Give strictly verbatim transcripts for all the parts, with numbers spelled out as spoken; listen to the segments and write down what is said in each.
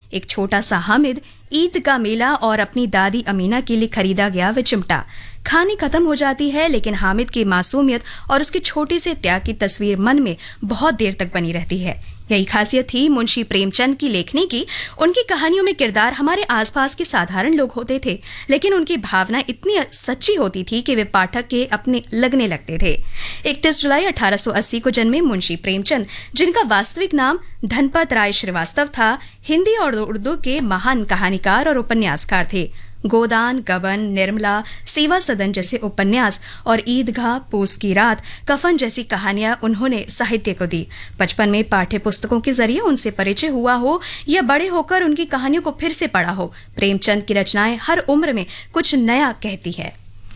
एक छोटा सा हामिद ईद का मेला और अपनी दादी अमीना के लिए खरीदा गया वह चिमटा। खानी खत्म हो जाती है, लेकिन हामिद की मासूमियत और उसके छोटे से त्याग की तस्वीर मन में बहुत देर तक बनी रहती है। यही खासियत थी मुंशी प्रेमचंद की लेखनी की। उनकी कहानियों में किरदार हमारे आसपास के साधारण लोग होते थे, लेकिन उनकी भावना इतनी सच्ची होती थी कि वे पाठक के अपने लगने लगते थे। इकतीस जुलाई अठारह सौ अस्सी को जन्मे मुंशी प्रेमचंद, जिनका वास्तविक नाम धनपत राय श्रीवास्तव था, हिंदी और उर्दू के महान कहानीकार और उपन्यासकार थे। गोदान, गबन, निर्मला, सेवा सदन जैसे उपन्यास और ईदगाह, पूस की रात, कफन जैसी कहानियां उन्होंने साहित्य को दी। बचपन में पाठ्य पुस्तकों के जरिए उनसे परिचय हुआ हो या बड़े होकर उनकी कहानियों को फिर से पढ़ा हो, प्रेमचंद की रचनाएं हर उम्र में कुछ नया कहती है।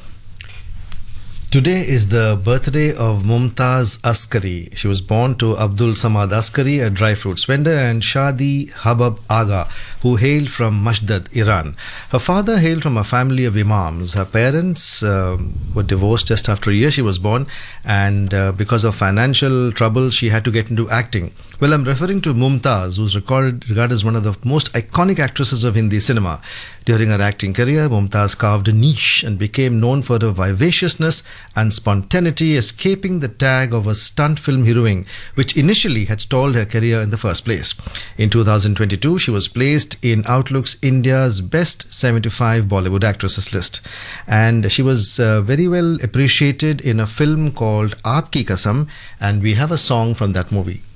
Today is the birthday of Mumtaz Askari. She was born to Abdul Samad Askari, a dry fruits vendor, and Shadi Habab Aga, who hailed from Mashdad, Iran. Her father hailed from a family of imams. Her parents uh, were divorced just after a year she was born, and uh, because of financial trouble, she had to get into acting. Well, I'm referring to Mumtaz, who's recorded, regarded as one of the most iconic actresses of Hindi cinema. During her acting career, Mumtaz carved a niche and became known for her vivaciousness and spontaneity, escaping the tag of a stunt film heroine, which initially had stalled her career in the first place. In two thousand twenty-two, she was placed in Outlook's India's Best seventy-five Bollywood Actresses list. And she was uh, very well appreciated in a film called Aapki Kasam, and we have a song from that movie.